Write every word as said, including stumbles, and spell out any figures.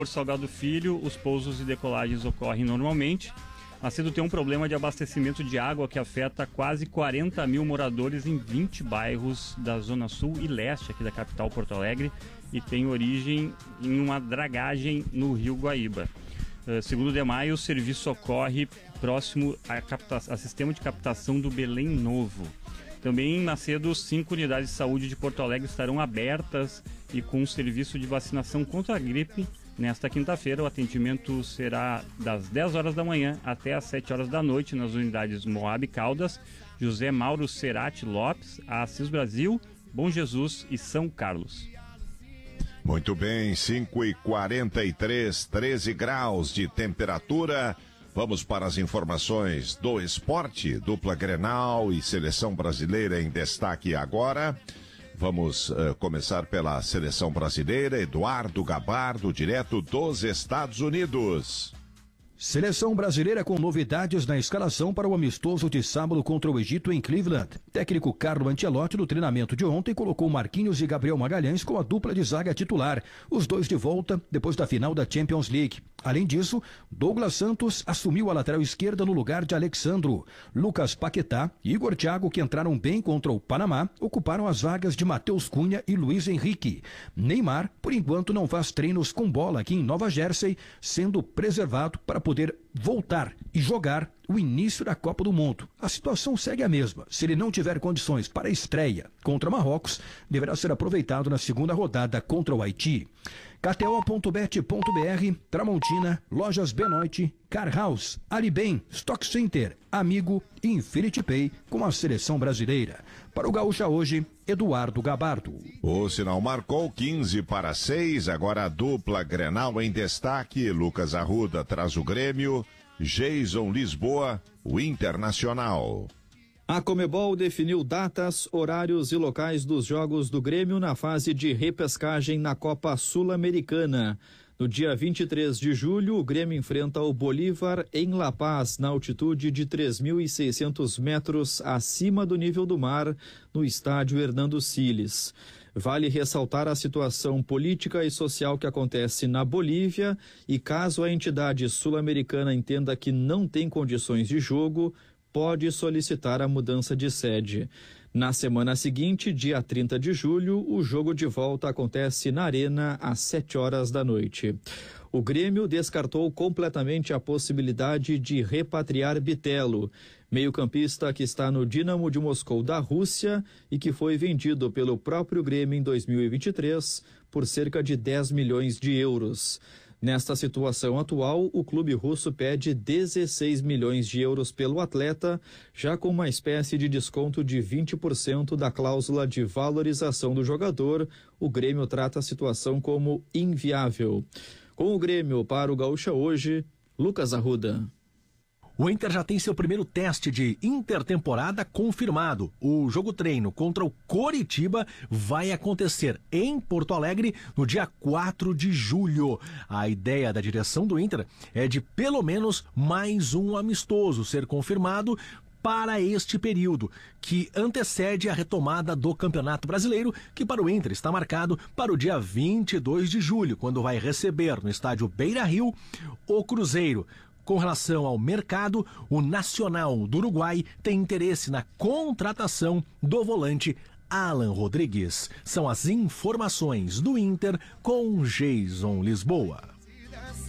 Por Salgado Filho, os pousos e decolagens ocorrem normalmente. Macedo tem um problema de abastecimento de água que afeta quase quarenta mil moradores em vinte bairros da Zona Sul e Leste aqui da capital Porto Alegre e tem origem em uma dragagem no Rio Guaíba. Uh, segundo o DEMAI, o serviço ocorre próximo a, capta- a sistema de captação do Belém Novo. Também em Macedo, cinco unidades de saúde de Porto Alegre estarão abertas e com um serviço de vacinação contra a gripe. Nesta quinta-feira, o atendimento será das dez horas da manhã até as sete horas da noite nas unidades Moab Caldas, José Mauro Cerati Lopes, Assis Brasil, Bom Jesus e São Carlos. Muito bem, cinco e quarenta e três, treze graus de temperatura. Vamos para as informações do esporte, dupla Grenal e seleção brasileira em destaque agora. Vamos uh, começar pela seleção brasileira. Eduardo Gabardo, direto dos Estados Unidos. Seleção brasileira com novidades na escalação para o amistoso de sábado contra o Egito em Cleveland. Técnico Carlo Ancelotti, no treinamento de ontem, colocou Marquinhos e Gabriel Magalhães com a dupla de zaga titular. Os dois de volta depois da final da Champions League. Além disso, Douglas Santos assumiu a lateral esquerda no lugar de Alexandro. Lucas Paquetá e Igor Thiago, que entraram bem contra o Panamá, ocuparam as vagas de Matheus Cunha e Luiz Henrique. Neymar, por enquanto, não faz treinos com bola aqui em Nova Jersey, sendo preservado para poder voltar e jogar o início da Copa do Mundo. A situação segue a mesma. Se ele não tiver condições para a estreia contra Marrocos, deverá ser aproveitado na segunda rodada contra o Haiti. K T O ponto bet ponto B R, Tramontina, Lojas Benoit, Car House, Alibem, Stock Center, Amigo e Infinity Pay com a seleção brasileira. Para o Gaúcha hoje, Eduardo Gabardo. O sinal marcou quinze para seis, agora a dupla Grenal em destaque. Lucas Arruda traz o Grêmio, Jason Lisboa, o Internacional. A Conmebol definiu datas, horários e locais dos jogos do Grêmio na fase de repescagem na Copa Sul-Americana. No dia vinte e três de julho, o Grêmio enfrenta o Bolívar em La Paz, na altitude de três mil e seiscentos metros acima do nível do mar, no estádio Hernando Siles. Vale ressaltar a situação política e social que acontece na Bolívia e, caso a entidade sul-americana entenda que não tem condições de jogo, pode solicitar a mudança de sede. Na semana seguinte, dia trinta de julho, o jogo de volta acontece na Arena às sete horas da noite. O Grêmio descartou completamente a possibilidade de repatriar Bitelo, meio-campista que está no Dinamo de Moscou da Rússia e que foi vendido pelo próprio Grêmio em dois mil e vinte e três por cerca de dez milhões de euros. Nesta situação atual, o clube russo pede dezesseis milhões de euros pelo atleta, já com uma espécie de desconto de vinte por cento da cláusula de valorização do jogador. O Grêmio trata a situação como inviável. Com o Grêmio para o Gaúcha hoje, Lucas Arruda. O Inter já tem seu primeiro teste de intertemporada confirmado. O jogo treino contra o Coritiba vai acontecer em Porto Alegre no dia quatro de julho. A ideia da direção do Inter é de pelo menos mais um amistoso ser confirmado para este período, que antecede a retomada do Campeonato Brasileiro, que para o Inter está marcado para o dia vinte e dois de julho, quando vai receber no estádio Beira-Rio o Cruzeiro. Com relação ao mercado, o Nacional do Uruguai tem interesse na contratação do volante Alan Rodrigues. São as informações do Inter com Jason Lisboa.